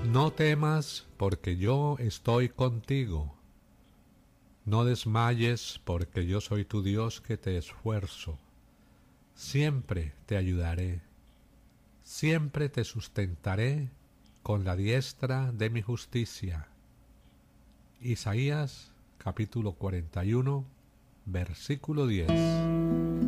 No temas, porque yo estoy contigo. No desmayes, porque yo soy tu Dios que te esfuerzo. Siempre te ayudaré. Siempre te sustentaré con la diestra de mi justicia. Isaías capítulo 41, versículo 10.